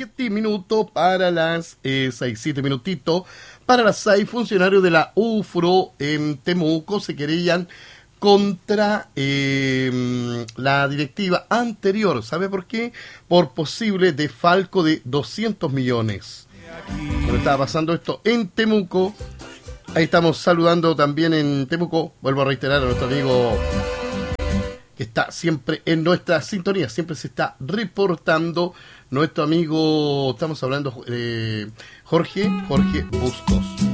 7 minutos para las 7 minutitos para las 6. Funcionarios de la UFRO en Temuco se querellan contra la directiva anterior. ¿Sabe por qué? Por posible desfalco de 200 millones. Pero estaba pasando esto en Temuco. Ahí estamos saludando también en Temuco. Vuelvo a reiterar a nuestro amigo que está siempre en nuestra sintonía, siempre se está reportando nuestro amigo, estamos hablando Jorge Bustos.